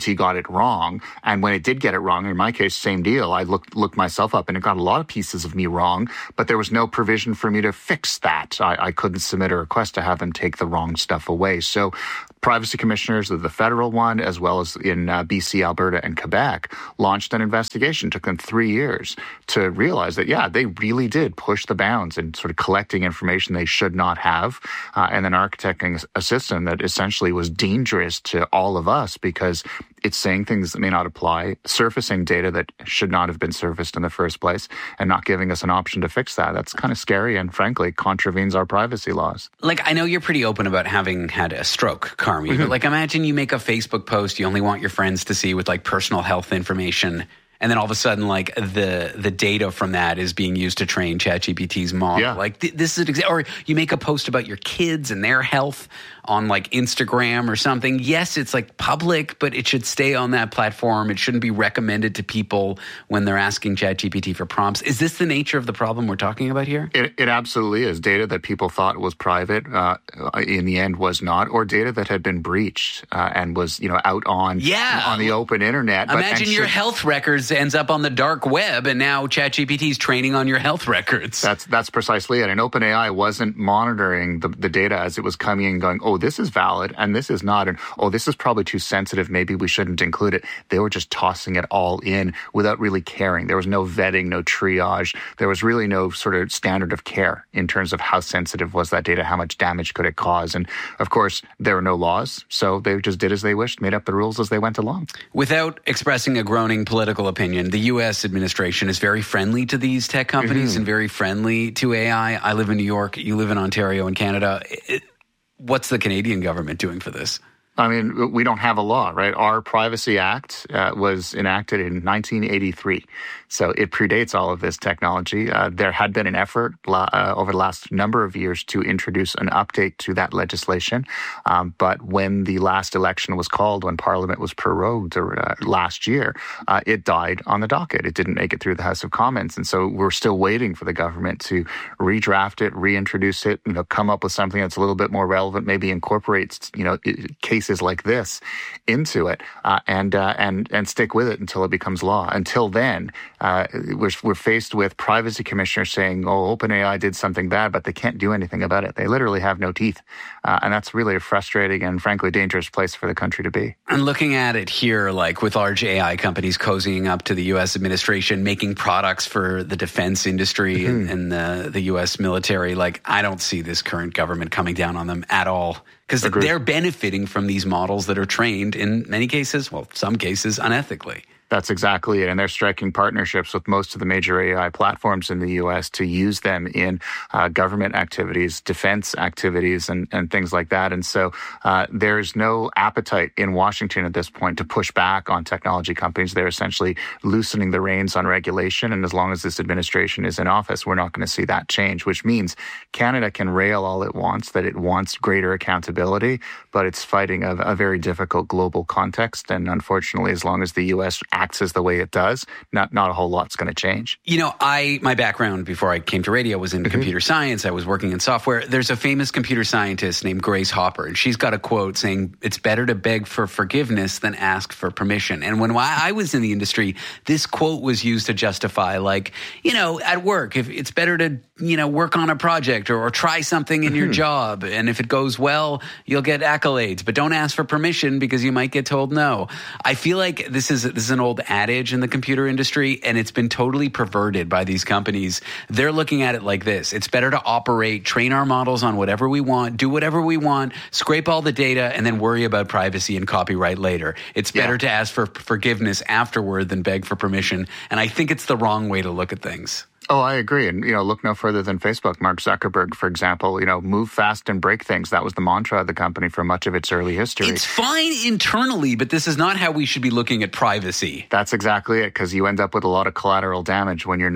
ChatGPT got it wrong. And when it did get it wrong, in my case, same deal. I looked looked myself up and it got a lot of pieces of me wrong, but there was no provision for me to fix that. I, I couldn't submit a request to have them take the wrong stuff away. So privacy commissioners of the federal one, as well as in uh, B C, Alberta, and Quebec, launched an investigation. It took them three years to realize that, yeah, they really did push the bounds and sort of collecting information they should not have, uh, and then architecting a system that essentially was dangerous to all of us because it's saying things that may not apply, surfacing data that should not have been surfaced in the first place, and not giving us an option to fix that. That's kind of scary and, frankly, contravenes our privacy laws. Like, I know you're pretty open about having had a stroke, Carmi, Mm-hmm. but like, imagine you make a Facebook post you only want your friends to see with like personal health information, and then all of a sudden, like the the data from that is being used to train ChatGPT's model. Yeah. Like th- this is, exa- or you make a post about your kids and their health on like Instagram or something. Yes, it's like public, but it should stay on that platform. It shouldn't be recommended to people when they're asking ChatGPT for prompts. Is this the nature of the problem we're talking about here? It, it absolutely is. Data that people thought was private, uh, in the end was not, or data that had been breached uh, and was, you know, out on yeah. on the open internet. But, Imagine your should, health records ends up on the dark web, and now ChatGPT is training on your health records. That's that's precisely it. And OpenAI wasn't monitoring the, the data as it was coming in, going, oh, this is valid and this is not, and oh, this is probably too sensitive. Maybe we shouldn't include it. They were just tossing it all in without really caring. There was no vetting, no triage. There was really no sort of standard of care in terms of how sensitive was that data, how much damage could it cause. And of course, there were no laws, so they just did as they wished, made up the rules as they went along. Without expressing a groaning political opinion, the U S administration is very friendly to these tech companies mm-hmm. and very friendly to A I. I live in New York. You live in Ontario and Canada. It, what's the Canadian government doing for this? I mean, we don't have a law, right? Our Privacy Act uh, was enacted in nineteen eighty-three, so it predates all of this technology. Uh, there had been an effort uh, over the last number of years to introduce an update to that legislation, um, but when the last election was called, when Parliament was prorogued uh, last year, uh, it died on the docket. It didn't make it through the House of Commons, and so we're still waiting for the government to redraft it, reintroduce it, you know, come up with something that's a little bit more relevant, maybe incorporates, you know, cases like this into it, uh, and uh, and and stick with it until it becomes law. Until then, uh, we're we're faced with privacy commissioners saying, "Oh, OpenAI did something bad," but they can't do anything about it. They literally have no teeth, uh, and that's really a frustrating and frankly dangerous place for the country to be. And looking at it here, like with large A I companies cozying up to the U S administration, making products for the defense industry mm-hmm. and, and the the U S military, like I don't see this current government coming down on them at all. Because they're benefiting from these models that are trained in many cases, well, some cases, unethically. That's exactly it. And they're striking partnerships with most of the major A I platforms in the U S to use them in uh, government activities, defense activities, and, and things like that. And so uh, there's no appetite in Washington at this point to push back on technology companies. They're essentially loosening the reins on regulation. And as long as this administration is in office, we're not going to see that change, which means Canada can rail all it wants, that it wants greater accountability, but it's fighting a, a very difficult global context. And unfortunately, as long as the U S acts as the way it does, not not a whole lot's going to change. You know, I my background before I came to radio was in mm-hmm. computer science. I was working in software. There's a famous computer scientist named Grace Hopper, and she's got a quote saying, "It's better to beg for forgiveness than ask for permission." And when I was in the industry, this quote was used to justify, like, you know, at work, if it's better to, you know, work on a project or, or try something in mm-hmm. your job, and if it goes well, you'll get accolades, but don't ask for permission because you might get told no. I feel like this is this is an old adage in the computer industry, and it's been totally perverted by these companies. They're looking at it like this: it's better to operate, train our models on whatever we want, do whatever we want, scrape all the data, and then worry about privacy and copyright later. It's better yeah. to ask for forgiveness afterward than beg for permission. And I think it's the wrong way to look at things. Oh, I agree. And, you know, look no further than Facebook. Mark Zuckerberg, for example, you know, move fast and break things. That was the mantra of the company for much of its early history. It's fine internally, but this is not how we should be looking at privacy. That's exactly it, because you end up with a lot of collateral damage when you're not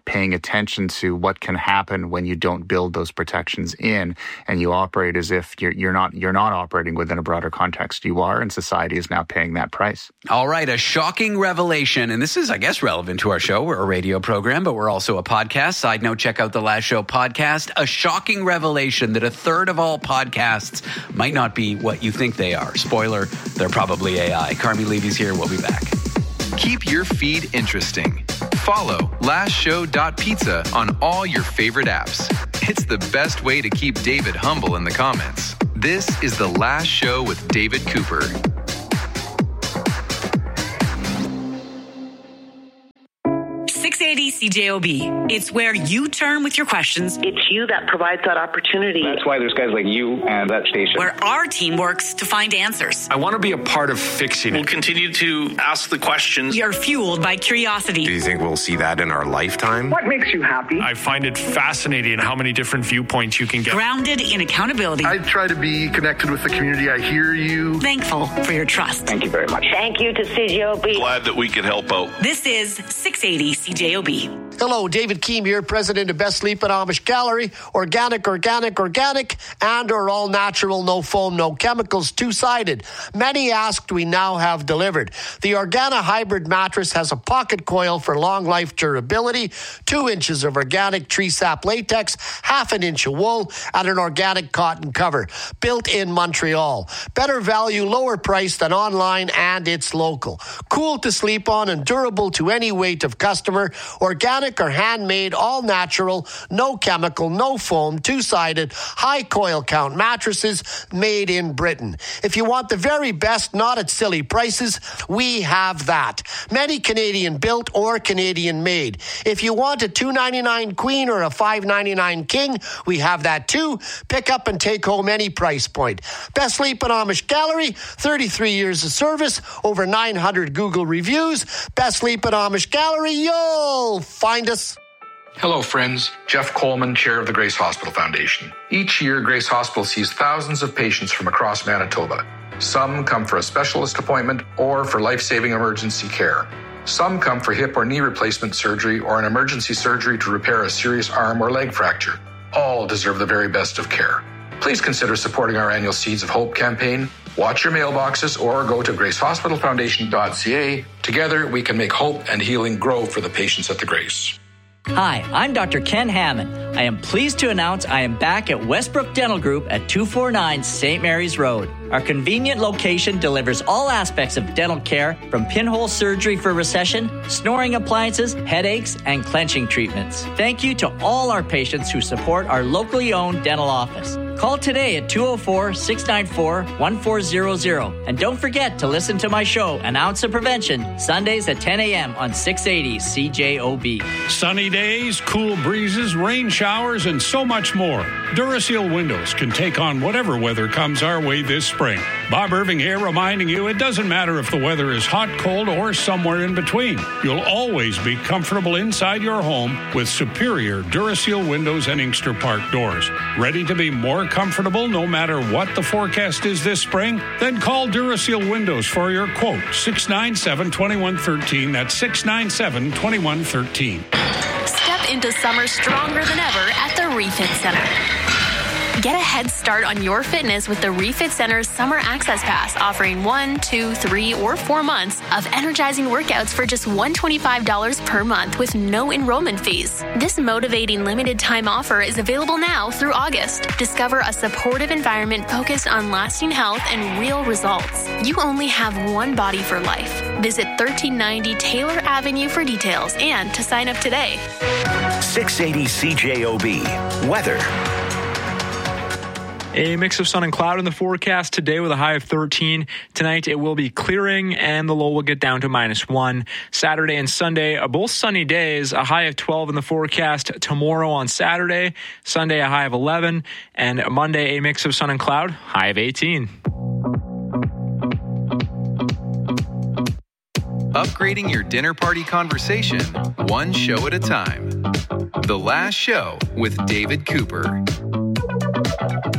paying attention to what can happen when you don't build those protections in, and you operate as if you're, you're not you're not operating within a broader context. You are, and society is now paying that price. All right, a shocking revelation, and this is, I guess, relevant to our show. We're a radio program, but we're also a podcast. Side note, check out the Last Show podcast. A shocking revelation that a third of all podcasts might not be what you think they are. Spoiler, they're probably A I. Carmi Levy's here. We'll be back. Keep your feed interesting. Follow last show dot pizza on all your favorite apps. It's the best way to keep David humble in the comments. This is The Last Show with David Cooper. six eighty C J O B. It's where you turn with your questions. It's you that provides that opportunity. That's why there's guys like you and that station. Where our team works to find answers. I want to be a part of fixing it. We'll continue to ask the questions. You're fueled by curiosity. Do you think we'll see that in our lifetime? What makes you happy? I find it fascinating how many different viewpoints you can get. Grounded in accountability. I try to be connected with the community. I hear you. Thankful for your trust. Thank you very much. Thank you to C J O B. Glad that we could help out. This is six eighty C J O B. Hello, David Keem here, president of Best Sleep at Amish Gallery. Organic, organic, organic, and or all natural, no foam, no chemicals, two-sided. Many asked, we now have delivered. The Organa Hybrid mattress has a pocket coil for long life durability, two inches of organic tree sap latex, half an inch of wool, and an organic cotton cover. Built in Montreal. Better value, lower price than online, and it's local. Cool to sleep on and durable to any weight of customer. Organic or handmade, all natural, no chemical, no foam, two-sided, high coil count mattresses made in Britain. If you want the very best, not at silly prices, we have that. Many Canadian built or Canadian made. If you want a two ninety-nine queen or a five ninety-nine king, we have that too. Pick up and take home any price point. Best Sleep at Amish Gallery, thirty-three years of service, over nine hundred Google reviews. Best Sleep at Amish Gallery, you'll find us. Hello, friends. Jeff Coleman, chair of the Grace Hospital Foundation. Each year, Grace Hospital sees thousands of patients from across Manitoba. Some come for a specialist appointment or for life-saving emergency care. Some come for hip or knee replacement surgery or an emergency surgery to repair a serious arm or leg fracture. All deserve the very best of care. Please consider supporting our annual Seeds of Hope campaign. Watch your mailboxes or go to grace hospital foundation dot c a. Together, we can make hope and healing grow for the patients at the Grace. Hi, I'm Doctor Ken Hammond. I am pleased to announce I am back at Westbrook Dental Group at two forty-nine Saint Mary's Road. Our convenient location delivers all aspects of dental care, from pinhole surgery for recession, snoring appliances, headaches, and clenching treatments. Thank you to all our patients who support our locally owned dental office. Call today at two oh four, six nine four, one four zero zero. And don't forget to listen to my show, An Ounce of Prevention, Sundays at ten a.m. on six eighty C J O B. Sunny days, cool breezes, rain showers, and so much more. Duraseal Windows can take on whatever weather comes our way this spring. Bob Irving here, reminding you it doesn't matter if the weather is hot, cold, or somewhere in between. You'll always be comfortable inside your home with superior Duraseal windows and Inkster Park doors. Ready to be more comfortable no matter what the forecast is this spring? Then call Duraseal Windows for your quote, six nine seven, two one one three. That's six nine seven, two one one three. Step into summer stronger than ever at the Refit Center. Get a head start on your fitness with the Refit Center's Summer Access Pass, offering one, two, three, or four months of energizing workouts for just one hundred twenty-five dollars per month with no enrollment fees. This motivating limited time offer is available now through August. Discover a supportive environment focused on lasting health and real results. You only have one body for life. Visit thirteen ninety Taylor Avenue for details and to sign up today. six eighty C J O B. Weather. A mix of sun and cloud in the forecast today with a high of thirteen. Tonight it will be clearing and the low will get down to minus one. Saturday and Sunday are both sunny days, a high of twelve in the forecast. Tomorrow on Saturday, Sunday a high of eleven, and Monday a mix of sun and cloud, high of eighteen. Upgrading your dinner party conversation, one show at a time. The Last Show with David Cooper.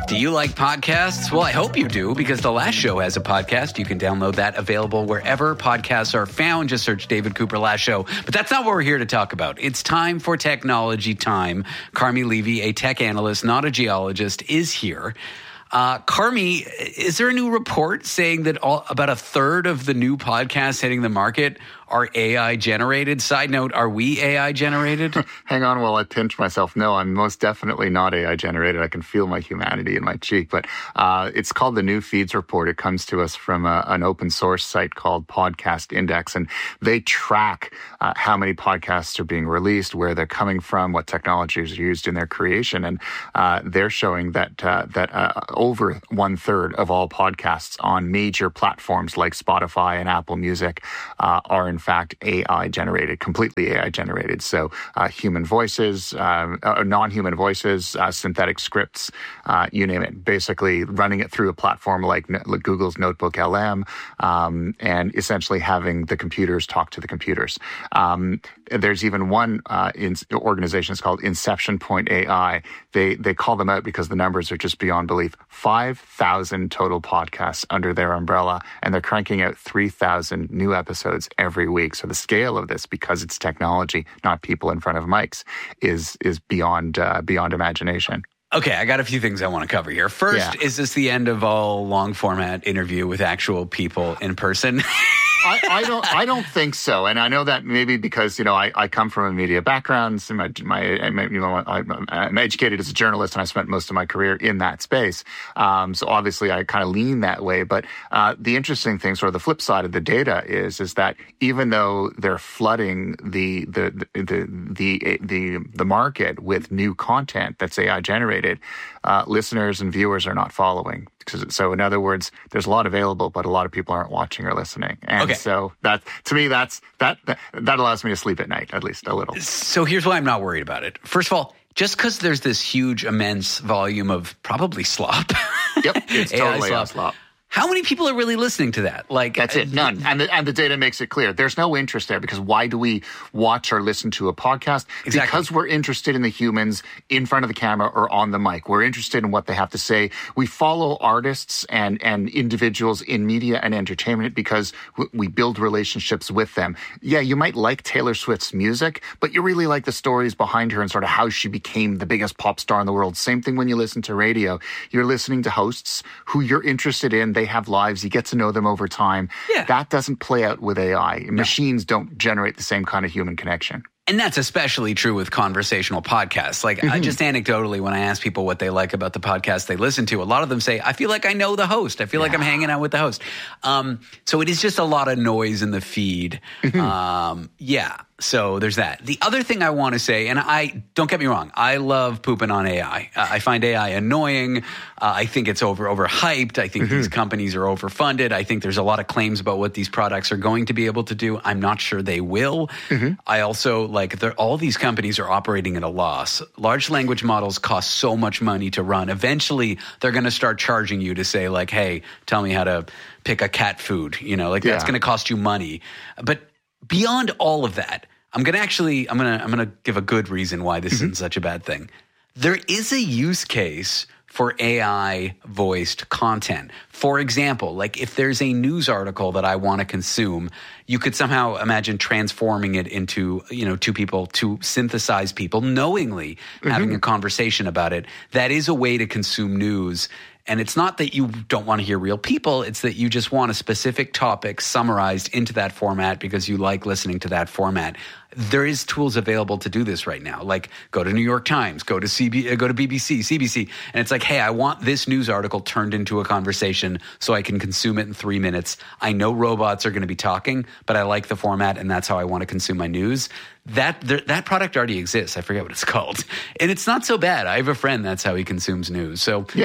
Do you like podcasts? Well, I hope you do, because The Last Show has a podcast. You can download that, available wherever podcasts are found. Just search David Cooper Last Show. But that's not what we're here to talk about. It's time for technology time. Carmi Levy, a tech analyst, not a geologist, is here. Uh, Carmi, is there a new report saying that all, about a third of the new podcasts hitting the market are A I generated? Side note, are we A I generated? Hang on while I pinch myself. No, I'm most definitely not A I generated. I can feel my humanity in my cheek. But uh, it's called the New Feeds Report. It comes to us from a, an open source site called Podcast Index. And they track uh, how many podcasts are being released, where they're coming from, what technologies are used in their creation. And uh, they're showing that, uh, that uh, over one third of all podcasts on major platforms like Spotify and Apple Music uh, are in fact A I generated, completely A I generated. So uh, human voices, uh, uh, non-human voices, uh, synthetic scripts, uh, you name it. Basically running it through a platform like, like Google's Notebook L M, um, and essentially having the computers talk to the computers. Um, there's even one uh, in, organization, it's called Inception Point A I. They they call them out because the numbers are just beyond belief. five thousand total podcasts under their umbrella, and they're cranking out three thousand new episodes every week. So the scale of this, because it's technology, not people in front of mics, is is beyond uh, beyond imagination. Okay, I got a few things I want to cover here. First, yeah. Is this the end of all long format interview with actual people in person? I, I don't. I don't think so, and I know that maybe because you know I, I come from a media background. So my, my you know I'm, I'm educated as a journalist, and I spent most of my career in that space. Um, so obviously, I kind of lean that way. But uh, the interesting thing, sort of the flip side of the data, is is that even though they're flooding the the the the the, the market with new content that's A I generated, uh, listeners and viewers are not following. So in other words, there's a lot available, but a lot of people aren't watching or listening. And okay. so that to me, that's that, that that allows me to sleep at night, at least a little. So here's why I'm not worried about it. First of all, just because there's this huge, immense volume of probably slop. Yep, it's totally slop. slop. How many people are really listening to that? Like that's it, none. And the, and the data makes it clear. There's no interest there, because why do we watch or listen to a podcast? Exactly. Because we're interested in the humans in front of the camera or on the mic. We're interested in what they have to say. We follow artists and, and individuals in media and entertainment because we build relationships with them. Yeah, you might like Taylor Swift's music, but you really like the stories behind her and sort of how she became the biggest pop star in the world. Same thing when you listen to radio. You're listening to hosts who you're interested in. They have lives. You get to know them over time. Yeah. That doesn't play out with A I. Machines no. don't generate the same kind of human connection. And that's especially true with conversational podcasts. Like, mm-hmm. I just anecdotally, when I ask people what they like about the podcast they listen to, a lot of them say, I feel like I know the host. I feel yeah. like I'm hanging out with the host. Um, so it is just a lot of noise in the feed. Mm-hmm. Um, yeah. So there's that. The other thing I want to say, and I don't get me wrong, I love pooping on A I. Uh, I find A I annoying. Uh, I think it's over overhyped. I think mm-hmm. these companies are overfunded. I think there's a lot of claims about what these products are going to be able to do. I'm not sure they will. Mm-hmm. I also like all these companies are operating at a loss. Large language models cost so much money to run. Eventually, they're going to start charging you to say like, "Hey, tell me how to pick a cat food." You know, like yeah. that's going to cost you money. But beyond all of that, I'm going to actually, I'm going to, I'm going to give a good reason why this mm-hmm. isn't such a bad thing. There is a use case for A I voiced content. For example, like if there's a news article that I want to consume, you could somehow imagine transforming it into, you know, two people, to synthesize people knowingly mm-hmm. having a conversation about it. That is a way to consume news. And it's not that you don't want to hear real people. It's that you just want a specific topic summarized into that format because you like listening to that format. There is tools available to do this right now. Like go to New York Times, go to C B, go to B B C, C B C, and it's like, hey, I want this news article turned into a conversation so I can consume it in three minutes. I know robots are going to be talking, but I like the format, and that's how I want to consume my news. That that product already exists. I forget what it's called, and it's not so bad. I have a friend that's how he consumes news. So yeah.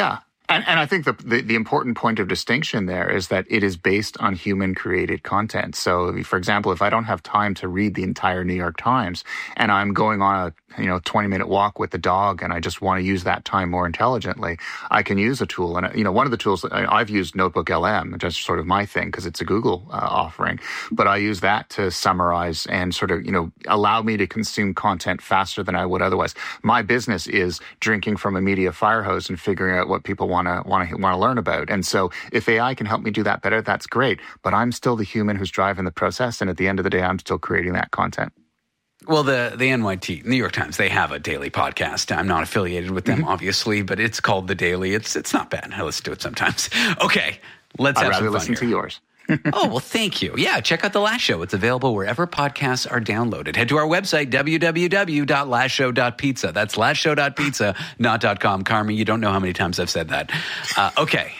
And, and I think the, the the important point of distinction there is that it is based on human-created content. So, for example, if I don't have time to read the entire New York Times and I'm going on a you know twenty-minute walk with the dog and I just want to use that time more intelligently, I can use a tool. And you know, one of the tools that I, I've used Notebook L M, just sort of my thing because it's a Google uh, offering, but I use that to summarize and sort of you know allow me to consume content faster than I would otherwise. My business is drinking from a media fire hose and figuring out what people want. Want to want to want to learn about. And so if A I can help me do that better, that's great. But I'm still the human who's driving the process. And at the end of the day, I'm still creating that content. Well, the, the N Y T, New York Times, they have a daily podcast. I'm not affiliated with them, mm-hmm. obviously, but it's called The Daily. It's it's not bad. I listen to it sometimes. Okay, let's I'd have some rather fun listen here. to yours. Oh, well, thank you. Yeah, check out The Last Show. It's available wherever podcasts are downloaded. Head to our website, w w w dot last show dot pizza. That's last show dot pizza, not .com. Carmi, you don't know how many times I've said that. Uh, okay.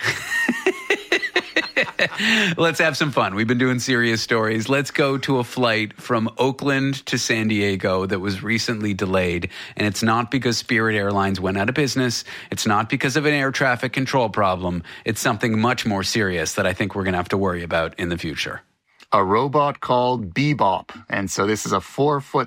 Let's have some fun. We've been doing serious stories. Let's go to a flight from Oakland to San Diego that was recently delayed. And it's not because Spirit Airlines went out of business. It's not because of an air traffic control problem. It's something much more serious that I think we're going to have to worry about in the future. A robot called Bebop. And so this is a four foot